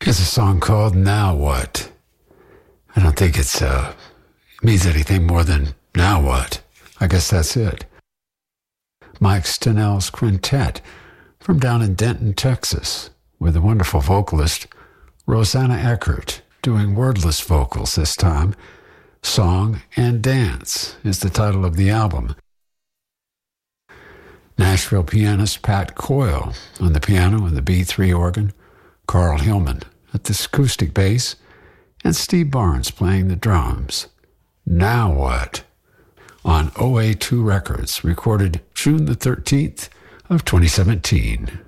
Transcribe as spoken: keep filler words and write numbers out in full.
It's a song called Now What. I don't think it's uh means anything more than now what. I guess that's it. Mike Stenell's Quintet from down in Denton, Texas, with the wonderful vocalist Rosanna Eckert doing wordless vocals this time. Song and Dance is the title of the album. Nashville pianist Pat Coyle on the piano and the B three organ, Carl Hillman at the acoustic bass, and Steve Barnes playing the drums. Now What? On O A two Records, recorded June the thirteenth of twenty seventeen.